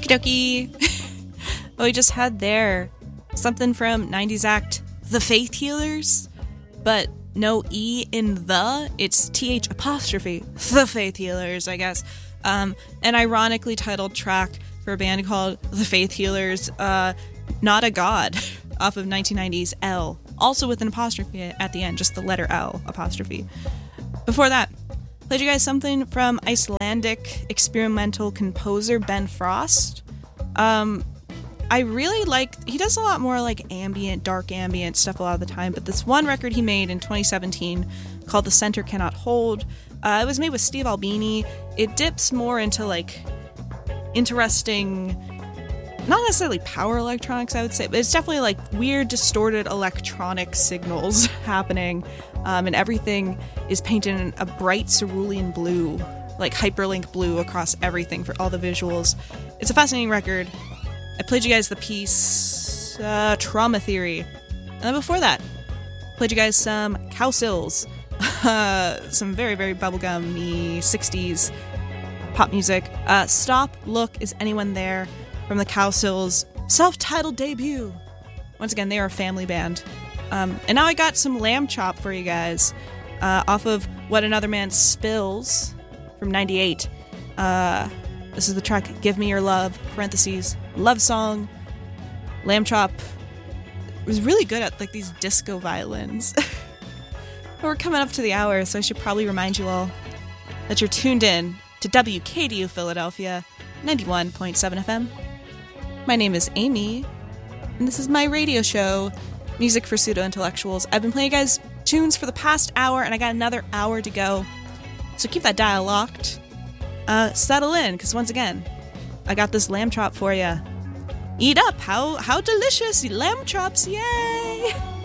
Okie dokie. Well, we just had there something from 90s act The Faith Healers, but no E in the, it's TH apostrophe, The Faith Healers, I guess. An ironically titled track for a band called The Faith Healers, Not a God, off of 1990's L, also with an apostrophe at the end, just the letter L apostrophe. Before that, played you guys something from Icelandic experimental composer Ben Frost. I really like, he does a lot more like ambient, dark ambient stuff a lot of the time, but this one record he made in 2017 called The Center Cannot Hold, it was made with Steve Albini. It dips more into like interesting, not necessarily power electronics, I would say, but it's definitely like weird, distorted electronic signals happening, and everything is painted in a bright cerulean blue, like hyperlink blue across everything for all the visuals. It's a fascinating record. I played you guys the piece Trauma Theory. And then before that, played you guys some Cowsills. Some very, very bubblegummy 60s pop music. Stop, Look, Is Anyone There? From the Cowsills' self-titled debut. Once again, they are a family band. And now I got some lamb chop for you guys. Off of What Another Man Spills from 98. This is the track Give Me Your Love, parentheses, love song. Lamb Chop was really good at like these disco violins. We're coming up to the hour, so I should probably remind you all that you're tuned in to WKDU Philadelphia, 91.7 FM. My name is Amy, and this is my radio show, Music for Pseudo-Intellectuals. I've been playing you guys tunes for the past hour, and I got another hour to go. So keep that dial locked. Settle in, because once again, I got this lamb chop for you. Eat up! How delicious! Lamb chops! Yay!